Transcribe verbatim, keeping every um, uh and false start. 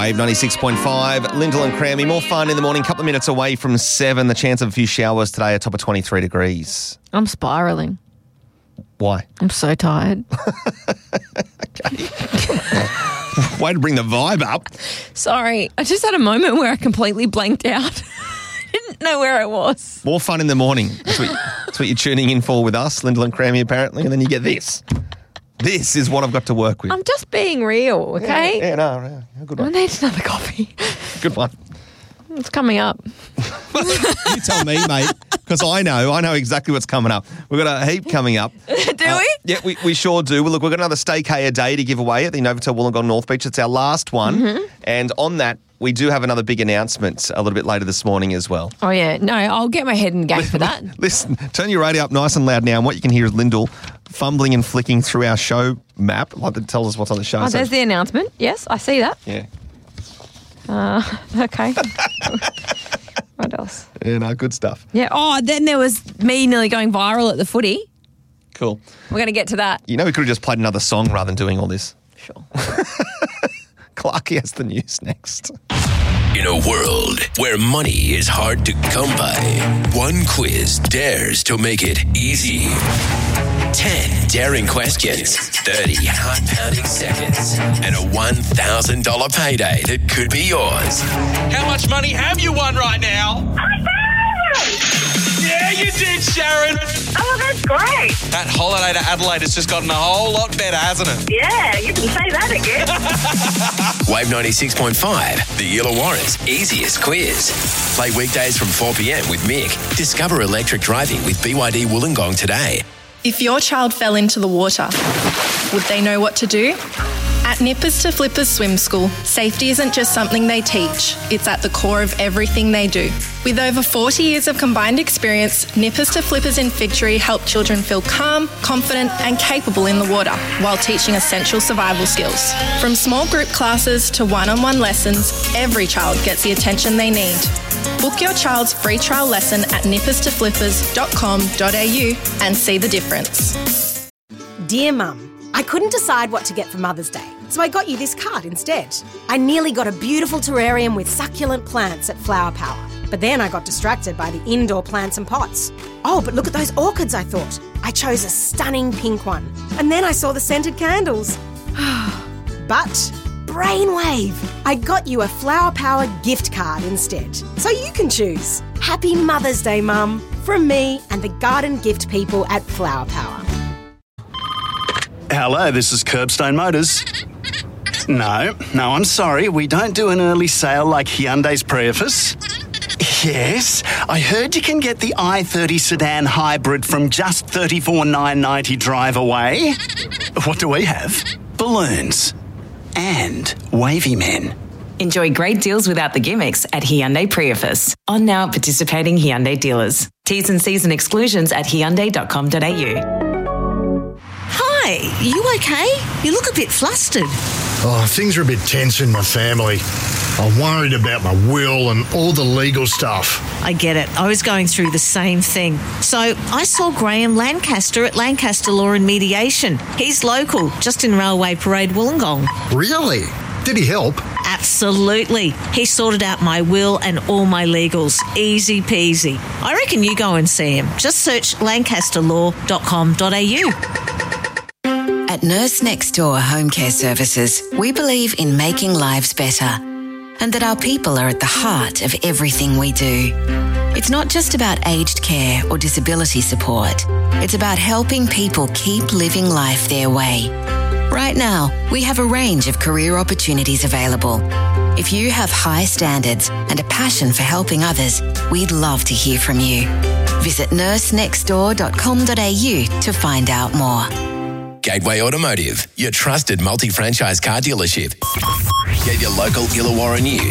Wave ninety-six point five, Lyndall and Crammy. More fun in the morning, couple of minutes away from seven. The chance of a few showers today, a top of twenty-three degrees. I'm spiralling. Why? I'm so tired. Way to bring the vibe up. Sorry, I just had a moment where I completely blanked out. I didn't know where I was. More fun in the morning. That's what, that's what you're tuning in for with us, Lyndall and Crammy, apparently. And then you get this. This is what I've got to work with. I'm just being real, okay? Yeah, yeah no, yeah, good I one. need another coffee. Good one. It's coming up. You tell me, mate, because I know. I know exactly what's coming up. We've got a heap coming up. Do Uh, we? Yeah, we, we sure do. Well, look, we've got another staycay a day to give away at the Novotel Wollongong North Beach. It's our last one. Mm-hmm. And on that, we do have another big announcement a little bit later this morning as well. Oh, yeah. No, I'll get my head in the game for that. Listen, turn your radio up nice and loud now, and what you can hear is Lyndall fumbling and flicking through our show map, like that tells us what's on the show. Oh, So- there's the announcement. Yes, I see that. yeah. Uh, okay. What else? Yeah, no, good stuff. Yeah. Oh, then there was me nearly going viral at the footy. Cool. We're going to get to that. You know, we could have just played another song rather than doing all this. Sure. Clarky has the news next. In a world where money is hard to come by, one quiz dares to make it easy. ten daring questions, thirty heart-pounding seconds, and a one thousand dollars payday that could be yours. How much money have you won right now? Yeah, you did, Sharon. Oh, that's great. That holiday to Adelaide has just gotten a whole lot better, hasn't it? Yeah, you can say that again. Wave ninety-six point five, the Illawarra's easiest quiz. Play weekdays from four p.m. with Mick. Discover electric driving with B Y D Wollongong today. If your child fell into the water, would they know what to do? At Nippers to Flippers Swim School, safety isn't just something they teach, it's at the core of everything they do. With over forty years of combined experience, Nippers to Flippers in Fig Tree help children feel calm, confident and capable in the water while teaching essential survival skills. From small group classes to one-on-one lessons, every child gets the attention they need. Book your child's free trial lesson at nippers to flippers dot com dot a u and see the difference. Dear Mum, I couldn't decide what to get for Mother's Day, so I got you this card instead. I nearly got a beautiful terrarium with succulent plants at Flower Power, but then I got distracted by the indoor plants and pots. Oh, but look at those orchids, I thought. I chose a stunning pink one, and then I saw the scented candles. But Brainwave! I got you a Flower Power gift card instead, so you can choose. Happy Mother's Day, Mum, from me and the garden gift people at Flower Power. Hello, this is Curbstone Motors. No, no, I'm sorry. We don't do an early sale like Hyundai's Prius. Yes, I heard you can get the i thirty sedan hybrid from just thirty-four thousand nine hundred ninety drive away. What do we have? Balloons. And wavy men. Enjoy great deals without the gimmicks at Hyundai Prius. On now at participating Hyundai dealers. T's and C's and exclusions at hyundai dot com dot a u. Hi, you okay? You look a bit flustered. Oh, things are a bit tense in my family. I'm worried about my will and all the legal stuff. I get it. I was going through the same thing. So I saw Graham Lancaster at Lancaster Law and Mediation. He's local, just in Railway Parade, Wollongong. Really? Did he help? Absolutely. He sorted out my will and all my legals. Easy peasy. I reckon you go and see him. Just search lancaster law dot com dot a u. At Nurse Next Door Home Care Services, we believe in making lives better and that our people are at the heart of everything we do. It's not just about aged care or disability support. It's about helping people keep living life their way. Right now, we have a range of career opportunities available. If you have high standards and a passion for helping others, we'd love to hear from you. Visit nurse next door dot com dot a u to find out more. Gateway Automotive, your trusted multi-franchise car dealership. Get your local Illawarra news